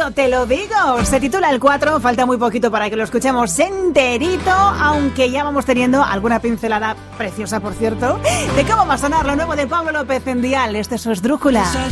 Yo te lo digo. Se titula El 4, falta muy poquito para que lo escuchemos enterito, aunque ya vamos teniendo alguna pincelada preciosa, por cierto, de cómo va a sonar lo nuevo de Pablo López en Dial. Este es su Esdrújula.